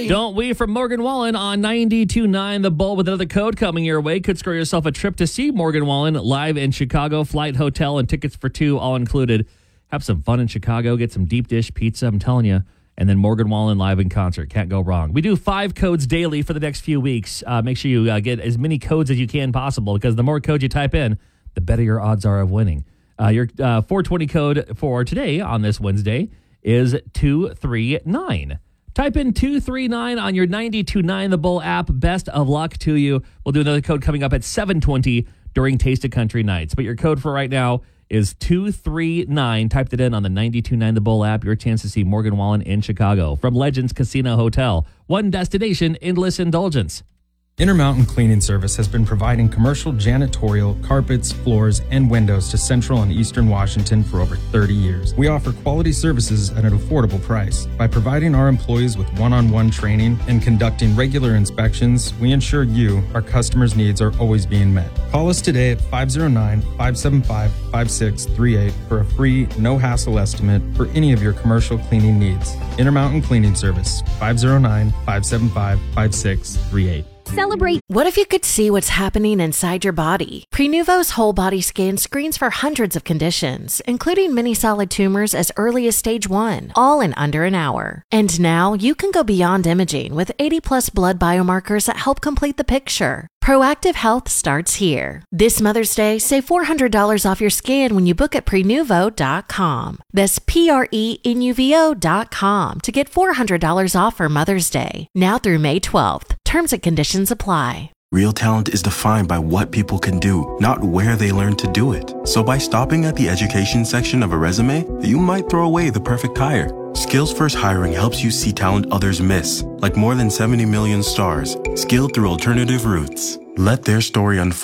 Don't we from Morgan Wallen on 92.9 The Bull with another code coming your way. Could score yourself a trip to see Morgan Wallen live in Chicago. Flight, hotel, and tickets for two all included. Have some fun in Chicago. Get some deep dish pizza, I'm telling you. And then Morgan Wallen live in concert. Can't go wrong. We do 5 codes daily for the next few weeks. Make sure you get as many codes as you can possible, because the more codes you type in, the better your odds are of winning. Your 420 code for today on this Wednesday is 239. Type in 239 on your 92.9 The Bull app. Best of luck to you. We'll do another code coming up at 7:20 during Taste of Country Nights. But your code for right now is 239. Typed it in on the 92.9 The Bull app. Your chance to see Morgan Wallen in Chicago from Legends Casino Hotel. One destination, endless indulgence. Intermountain Cleaning Service has been providing commercial janitorial, carpets, floors, and windows to Central and Eastern Washington for over 30 years. We offer quality services at an affordable price. By providing our employees with one-on-one training and conducting regular inspections, we ensure you, our customers' needs, are always being met. Call us today at 509-575-5638 for a free, no-hassle estimate for any of your commercial cleaning needs. Intermountain Cleaning Service, 509-575-5638. Celebrate. What if you could see what's happening inside your body? Prenuvo's whole body scan screens for hundreds of conditions, including many solid tumors as early as stage 1, all in under an hour. And now you can go beyond imaging with 80+ blood biomarkers that help complete the picture. Proactive Health starts here. This Mother's Day, save $400 off your scan when you book at Prenuvo.com. That's Prenuvo.com to get $400 off for Mother's Day. Now through May 12th. Terms and conditions apply. Real talent is defined by what people can do, not where they learn to do it. So by stopping at the education section of a resume, you might throw away the perfect hire. Skills First Hiring helps you see talent others miss, like more than 70 million stars, skilled through alternative routes. Let their story unfold.